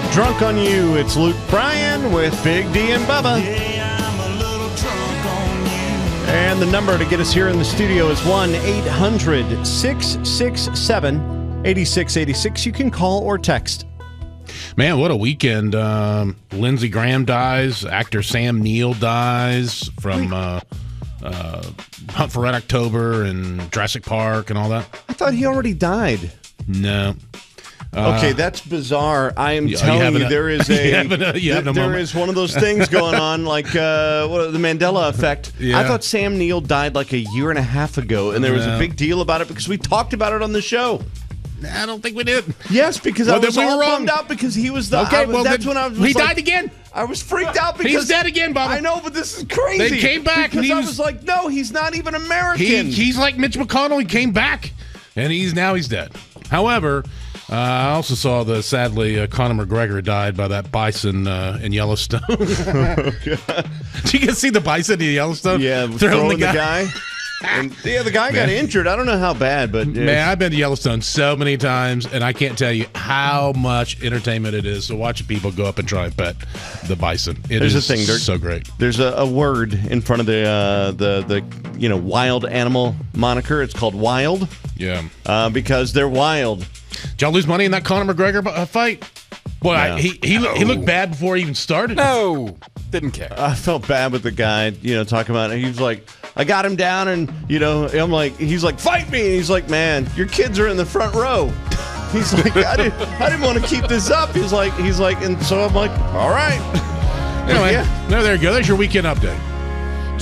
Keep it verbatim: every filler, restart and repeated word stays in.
Drunk on You. It's Luke Bryan with Big D and Bubba. Yeah, I'm a little drunk on you. And the number to get us here in the studio is one eight hundred six six seven eight six eight six. You can call or text. Man, what a weekend. Um, Lindsey Graham dies. Actor Sam Neill dies from uh, uh, Hunt for Red October and Jurassic Park and all that. I thought he already died. No. Okay, that's bizarre. I am you- you telling having you, a- there is you a, having a- you th- having a there moment? is one of those things going on, like uh, what, the Mandela effect. Yeah. I thought Sam Neill died like a year and a half ago, and there was a No. big deal about it because we talked about it on the show. I don't think we did. Yes, because Well, I then was we all were wrong. bummed out because he was the. Okay, I was, well, that's then when I was. he like- died again. I was freaked out because He's dead again, Bubba. I know, but this is crazy. They came back, because and he I was- was like, no, he's not even American. He, he's like Mitch McConnell. He came back, and he's now he's dead. However, uh, I also saw that sadly uh, Conor McGregor died by that bison uh, in Yellowstone. Did you guys see the bison in Yellowstone? yeah, throwing, the guy. And, yeah, the guy got Man. injured. I don't know how bad, but Man, I've been to Yellowstone so many times, and I can't tell you how much entertainment it is to watch people go up and try and pet the bison. It There's is a thing, there- so great. there's a, a word in front of the uh, the the you know wild animal moniker. It's called wild Yeah. uh, because they're wild. Did y'all lose money in that Conor McGregor uh, fight? Boy, I, No. he he, he looked bad before he even started. No, didn't care. I felt bad with the guy, you know, talking about it. He was like, I got him down, and you know, I'm like, he's like, fight me. And he's like, man, your kids are in the front row. He's like, I didn't, I didn't want to keep this up. He's like, he's like, and so I'm like, all right. Anyway, Yeah. there, there you go. There's your weekend update.